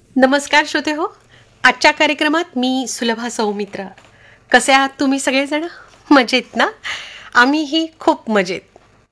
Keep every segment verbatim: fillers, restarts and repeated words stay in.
नमस्कार श्रोते हो. आजच्या कार्यक्रमात मी सुलभा सौमित्र. कसे आहात तुम्ही सगळेजण? मजेत ना? आम्हीही खूप मजेत.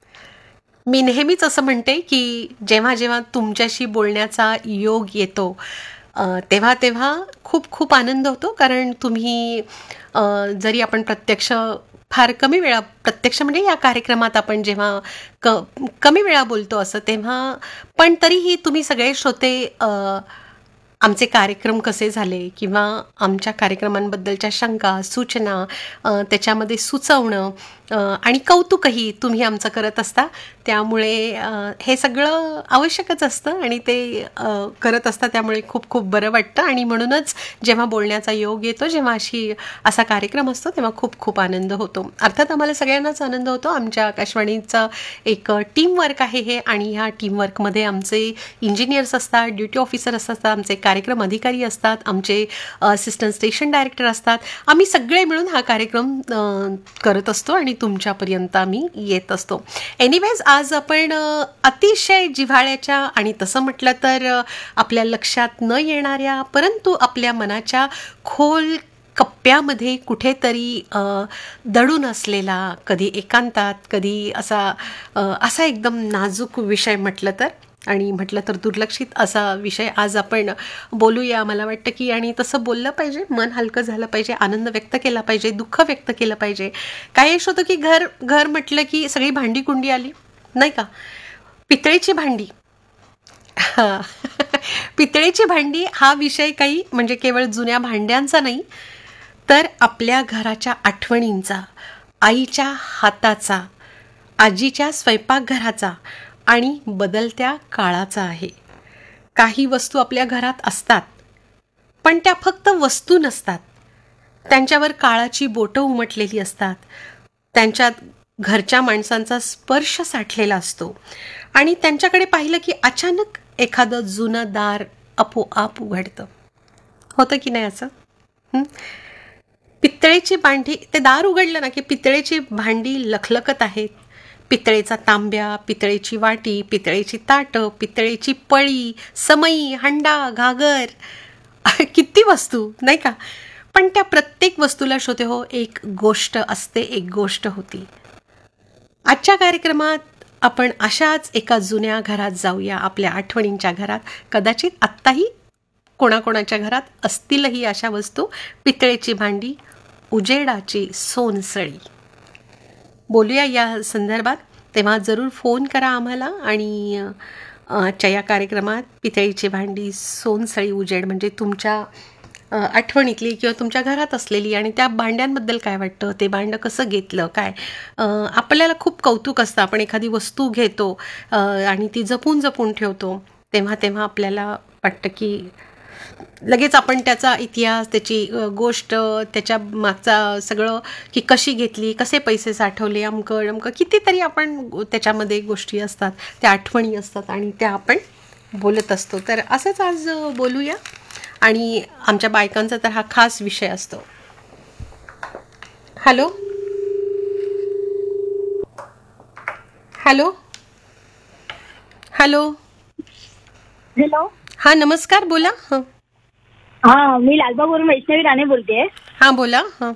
मी नेहमीच असं म्हणते की जेव्हा जेव्हा तुमच्याशी बोलण्याचा योग येतो अ, तेव्हा तेव्हा खूप खूप आनंद होतो, कारण तुम्ही अ, जरी आपण प्रत्यक्ष फार कमी वेळा प्रत्यक्ष म्हणजे या कार्यक्रमात आपण जेव्हा क कमी वेळा बोलतो असं तेव्हा, पण तरीही तुम्ही सगळे श्रोते अ, आमचे कार्यक्रम कसे झाले किंवा आमच्या कार्यक्रमांबद्दलच्या शंका, सूचना, अ, त्याच्यामध्ये सुचवणं अ, आणि कौतुकही तुम्ही आमचं करत असता. त्यामुळे अ, हे सगळं आवश्यकच असतं आणि ते अ, करत असता, त्यामुळे खूप खूप बरं वाटतं. आणि म्हणूनच जेव्हा बोलण्याचा योग येतो, जेव्हा अशी असा कार्यक्रम असतो, तेव्हा खूप खूप आनंद होतो. अर्थात आम्हाला सगळ्यांनाच आनंद होतो. आमच्या आकाशवाणीचं एक टीमवर्क आहे हे, आणि ह्या टीमवर्कमध्ये आमचे इंजिनियर्स असतात, ड्युटी ऑफिसर असतात, आमचे कार्यक्रम अधिकारी असतात, आमचे असिस्टंट स्टेशन डायरेक्टर असतात. आम्ही सगळे मिळून हा कार्यक्रम अ, करत असतो आणि तुमच्यापर्यंत आम्ही येत असतो. एनिवेज, आज आपण अ, अतिशय जिव्हाळ्याच्या आणि तसं म्हटलं तर अ, आपल्या लक्षात न येणाऱ्या परंतु आपल्या मनाच्या खोल कप्प्यामध्ये कुठेतरी अ, दडून असलेला, कधी एकांतात, कधी असा अ, असा एकदम नाजूक विषय म्हटलं तर, आणि म्हटलं तर दुर्लक्षित असा विषय आज आपण बोलूया. मला वाटतं की, आणि तसं बोललं पाहिजे, मन हलकं झालं पाहिजे, आनंद व्यक्त केला पाहिजे, दुःख व्यक्त केलं पाहिजे. काय यश होतं की घर घर म्हटलं की सगळी भांडी कुंडी आली, नाही का? पितळेची भांडी. हां. पितळेची भांडी हा विषय काही म्हणजे केवळ जुन्या भांड्यांचा नाही, तर आपल्या घराच्या आठवणींचा, आईच्या हाताचा, आजीच्या स्वयंपाकघराचा आणि बदलत्या काळाचा आहे. काही वस्तू आपल्या घरात असतात, पण त्या फक्त वस्तू नसतात. त्यांच्यावर काळाची बोटं उमटलेली असतात. त्यांच्यात घरच्या माणसांचा स्पर्श साठलेला असतो, आणि त्यांच्याकडे पाहिलं की अचानक एखादं जुनं दार आपोआप उघडतं. होतं की नाही असं? हं? पितळेची भांडी, ते दार उघडलं ना की पितळेची भांडी लखलखत आहेत. पितळेचा तांब्या, पितळेची वाटी, पितळेची ताटं, पितळेची पळी, समई, हंडा, घागर, किती वस्तू नाही का? पण त्या प्रत्येक वस्तूला श्रोते हो, एक गोष्ट असते, एक गोष्ट होती. आजच्या कार्यक्रमात आपण अशाच एका जुन्या घरात जाऊया, आपल्या आठवणींच्या घरात. कदाचित आत्ताही कोणाकोणाच्या घरात असतीलही अशा वस्तू. पितळेची भांडी, उजेडाची सोनसळी. बोलूया या संदर्भात. तेव्हा जरूर फोन करा आम्हाला. आणि अ, आजच्या या कार्यक्रमात पितळीची भांडी, सोनसळी, उजेड म्हणजे तुमच्या अ, आठवणीतली किंवा तुमच्या घरात असलेली, आणि त्या भांड्यांबद्दल काय वाटतं, ते भांडं कसं घेतलं काय. अ, आपल्याला खूप कौतुक असतं. आपण एखादी वस्तू घेतो अ, आणि ती जपून जपून ठेवतो, तेव्हा तेव्हा आपल्याला वाटतं की लगेच आपण त्याचा इतिहास, त्याची अ, गोष्ट, त्याच्या मागचा सगळं, की कशी घेतली, कसे पैसे साठवले, अमकं अमकं कितीतरी आपण त्याच्यामध्ये गोष्टी असतात, त्या आठवणी असतात, आणि त्या आपण बोलत असतो. तर असंच आज अ, बोलूया. आणि आमच्या बायकांचा तर हा खास विषय असतो. Hello hello hello hello. हां, नमस्कार, बोला. हां हा, मी लालबागवरून वैष्णवी राणे बोलते. हां बोला. हां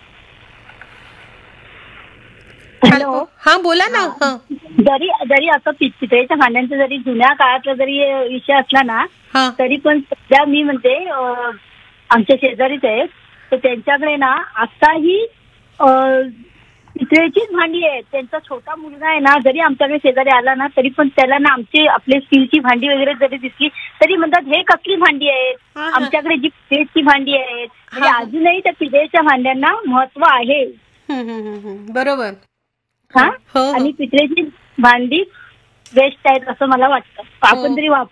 हॅलो. हॅलो हां बोला ना. हा, हां जरी जरी असं पि- पितळेच्या भांड्यांचा जरी जुन्या काळातला जरी विषय असला ना, हां तरी पण सध्या मी म्हणते अं, आमच्या शेजारीच आहेत, तर त्यांच्याकडे ना आताही अं, पितळेचीच भांडी आहेत. त्यांचा छोटा मुलगा आहे ना, जरी आमच्याकडे शेजारी आला ना, तरी पण त्याला ना आमची आपली स्टीलची भांडी वगैरे जरी दिसली तरी म्हणतात, हे कसली भांडी आहेत, हां हां आमच्याकडे जी पितळेची भांडी आहेत. म्हणजे हां हां. अजूनही त्या पितळेच्या भांड्यांना महत्व आहे. हं, हं, हं, हं. बरोबर. हा, हां. हो हो आणि पितळेची भांडी बेस्ट आहेत असं मला वाटतं. हो आपण तरी वापर